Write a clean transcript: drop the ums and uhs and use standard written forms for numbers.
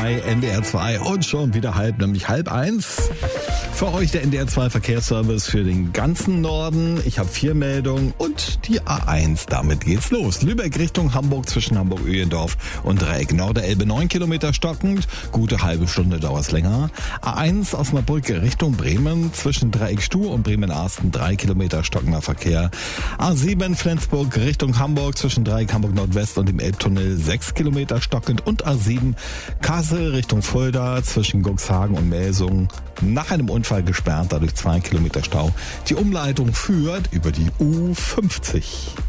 bei NDR 2 und schon wieder nämlich 12:30. Für euch der NDR 2 Verkehrsservice für den ganzen Norden. Ich habe 4 Meldungen und die A1. Damit geht's los. Lübeck Richtung Hamburg zwischen Hamburg-Öhlendorf und Dreieck Norderelbe 9 Kilometer stockend. Gute halbe Stunde dauert's länger. A1 Osnabrück Richtung Bremen zwischen Dreieck Stuhr und Bremen-Arsten 3 Kilometer stockender Verkehr. A7 Flensburg Richtung Hamburg zwischen Dreieck Hamburg Nordwest und dem Elbtunnel 6 Kilometer stockend und A7 Kassel Richtung Fulda zwischen Cuxhagen und Melsungen nach einem Unfall gesperrt, dadurch 2 Kilometer Stau. Die Umleitung führt über die U50.